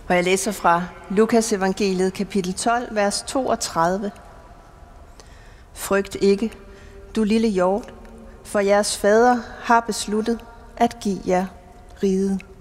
Og jeg læser fra Lukas evangeliet kapitel 12, vers 32. Frygt ikke, du lille hjort, for jeres fader har besluttet at give jer riget.